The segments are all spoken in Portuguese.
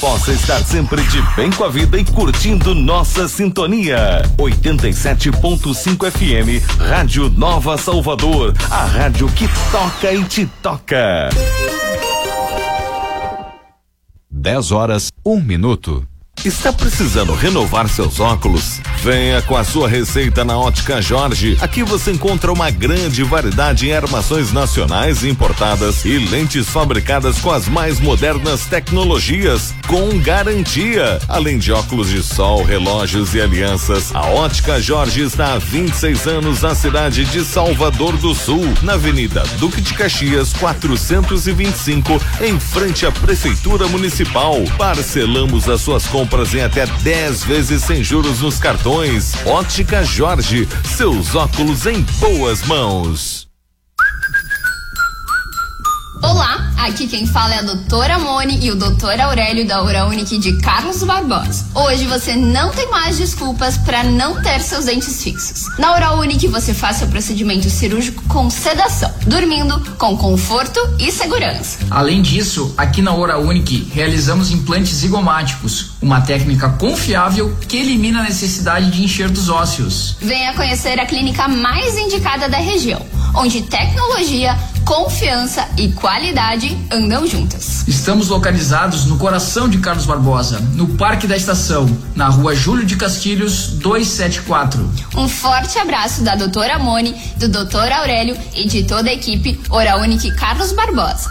possa estar sempre de bem com a vida e curtindo nossa sintonia. 87.5 FM, Rádio Nova Salvador, a rádio que toca e te toca. 10h01. Está precisando renovar seus óculos? Venha com a sua receita na Ótica Jorge. Aqui você encontra uma grande variedade em armações nacionais e importadas e lentes fabricadas com as mais modernas tecnologias, com garantia. Além de óculos de sol, relógios e alianças, a Ótica Jorge está há 26 anos na cidade de Salvador do Sul, na Avenida Duque de Caxias 425, em frente à Prefeitura Municipal. Parcelamos as suas compras em até 10 vezes sem juros nos cartões. Ótica Jorge, seus óculos em boas mãos. Olá, aqui quem fala é a doutora Mone e o doutor Aurélio da Oraunic de Carlos Barbosa. Hoje você não tem mais desculpas para não ter seus dentes fixos. Na Oraunic você faz seu procedimento cirúrgico com sedação, dormindo com conforto e segurança. Além disso, aqui na Oraunic realizamos implantes zigomáticos, uma técnica confiável que elimina a necessidade de enxertos ósseos. Venha conhecer a clínica mais indicada da região, onde tecnologia, confiança e qualidade andam juntas. Estamos localizados no coração de Carlos Barbosa, no Parque da Estação, na Rua Júlio de Castilhos, 274. Um forte abraço da doutora Mone, do doutor Aurélio e de toda a equipe Oraunic Carlos Barbosa.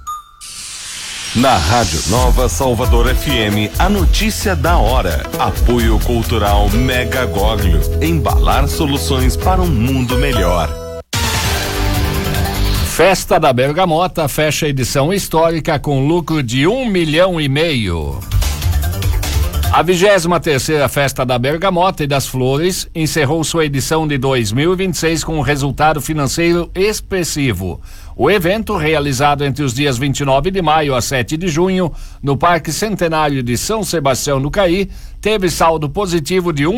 Na Rádio Nova Salvador FM, a notícia da hora. Apoio cultural Mega Goglio. Embalar soluções para um mundo melhor. Festa da Bergamota fecha a edição histórica com lucro de 1,5 milhão. A 23ª Festa da Bergamota e das Flores encerrou sua edição de 2026 com um resultado financeiro expressivo. O evento, realizado entre os dias 29 de maio a 7 de junho, no Parque Centenário de São Sebastião do Caí, teve saldo positivo de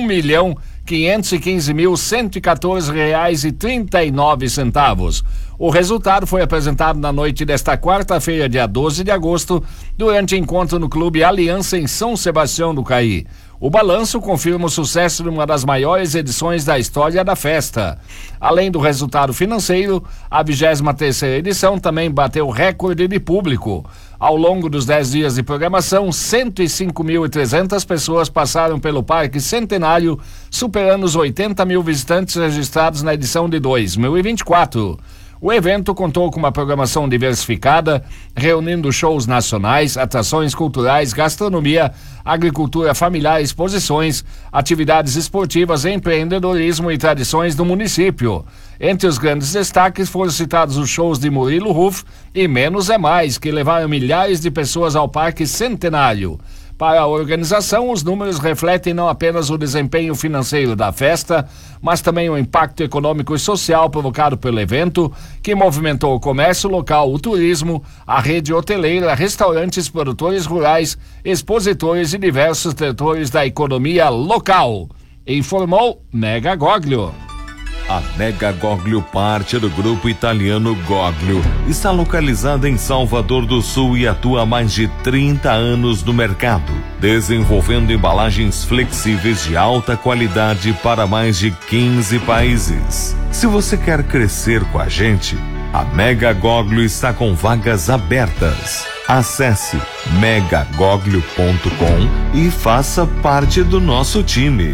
R$1.515.114,39. O resultado foi apresentado na noite desta quarta-feira, dia 12 de agosto, durante encontro no Clube Aliança em São Sebastião do Caí. O balanço confirma o sucesso de uma das maiores edições da história da festa. Além do resultado financeiro, a 23ª edição também bateu recorde de público. Ao longo dos 10 dias de programação, 105.300 pessoas passaram pelo Parque Centenário, superando os 80 mil visitantes registrados na edição de 2024. O evento contou com uma programação diversificada, reunindo shows nacionais, atrações culturais, gastronomia, agricultura familiar, exposições, atividades esportivas, empreendedorismo e tradições do município. Entre os grandes destaques foram citados os shows de Murilo Ruf e Menos é Mais, que levaram milhares de pessoas ao Parque Centenário. Para a organização, os números refletem não apenas o desempenho financeiro da festa, mas também o impacto econômico e social provocado pelo evento, que movimentou o comércio local, o turismo, a rede hoteleira, restaurantes, produtores rurais, expositores e diversos setores da economia local. Informou Mega Goglio. A Mega Goglio, parte do grupo italiano Goglio, está localizada em Salvador do Sul e atua há mais de 30 anos no mercado, desenvolvendo embalagens flexíveis de alta qualidade para mais de 15 países. Se você quer crescer com a gente, a Mega Goglio está com vagas abertas. Acesse megagoglio.com e faça parte do nosso time.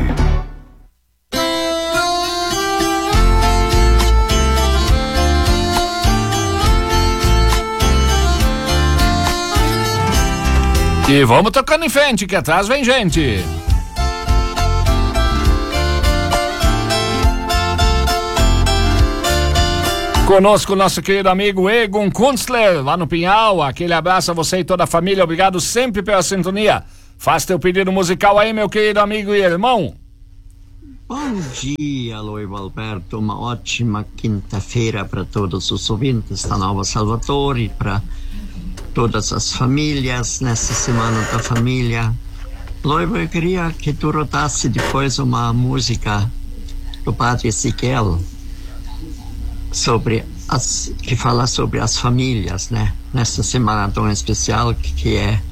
E vamos tocando em frente, que atrás vem gente. Conosco nosso querido amigo Egon Kunstler, lá no Pinhal. Aquele abraço a você e toda a família. Obrigado sempre pela sintonia. Faz teu pedido musical aí, meu querido amigo e irmão. Bom dia, Loivo Alberto. Uma ótima quinta-feira para todos os ouvintes da Nova Salvador e para todas as famílias nessa Semana da Família. Loivo, eu queria que tu rotasse depois uma música do Padre Ezequiel que fala sobre as famílias, né? Nessa semana tão especial que é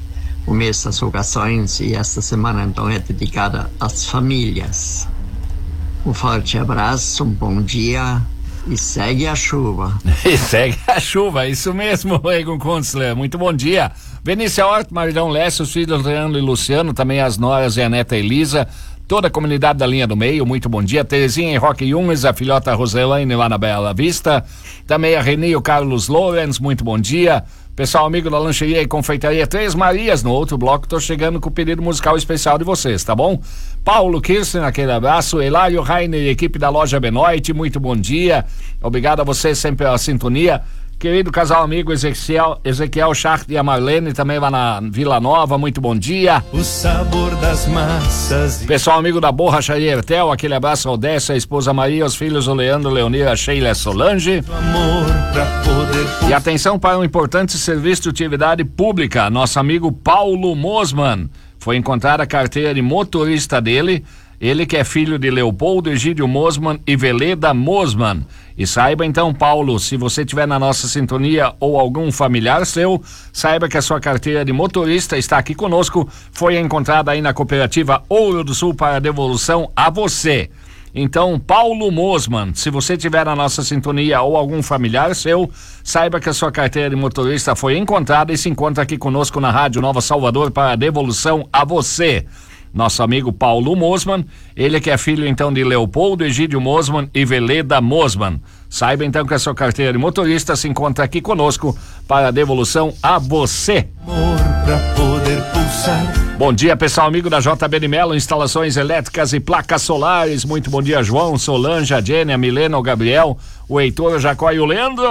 o mês das vocações, e esta semana então é dedicada às famílias. Um forte abraço, um bom dia e segue a chuva. E segue a chuva, isso mesmo, Egon Kunstler, muito bom dia. Vinícia Hort, Maridão Lécio, os filhos Leandro e Luciano, também as noras e a neta Elisa, toda a comunidade da linha do meio, muito bom dia. Terezinha e Roque Junges, a filhota Roselaine lá na Bela Vista, também a Reni e o Carlos Lorenz, muito bom dia. Pessoal amigo da Lancheria e Confeitaria Três Marias, no outro bloco tô chegando com o pedido musical especial de vocês, tá bom? Paulo Kirsten, aquele abraço. Hilário Rainer, equipe da loja Benoit, muito bom dia. Obrigado a vocês sempre pela sintonia. Querido casal amigo Ezequiel Schacht e a Marlene, também lá na Vila Nova, muito bom dia. O sabor das massas. Pessoal amigo da Borracharia Ertel, aquele abraço ao Décio, a esposa Maria, os filhos o Leandro, Leonir, a Sheila e a Solange. Amor pra poder... E atenção para um importante serviço de utilidade pública. Nosso amigo Paulo Mosman foi encontrar a carteira de motorista dele. Ele que é filho de Leopoldo Egídio Mosman e Veleda Mosman. E saiba então, Paulo, se você estiver na nossa sintonia ou algum familiar seu, saiba que a sua carteira de motorista está aqui conosco, foi encontrada aí na cooperativa Ouro do Sul para devolução a você. Então, Paulo Mosman, se você estiver na nossa sintonia ou algum familiar seu, saiba que a sua carteira de motorista foi encontrada e se encontra aqui conosco na Rádio Nova Salvador para devolução a você. Nosso amigo Paulo Mosman, ele que é filho então de Leopoldo Egídio Mosman e Veleda Mosman. Saiba então que a sua carteira de motorista se encontra aqui conosco para devolução a você. Amor pra poder pulsar. Bom dia, pessoal amigo da JB de Melo, instalações elétricas e placas solares. Muito bom dia, João, Solange, a Jenny, a Milena, o Gabriel, o Heitor, o Jacó e o Leandro.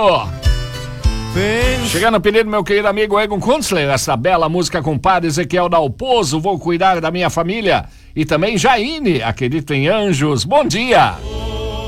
Chegando a pedido, meu querido amigo Egon Kunstler, essa bela música com o padre Ezequiel Dalpozo, vou cuidar da minha família. E também Jaine, acredito em anjos. Bom dia!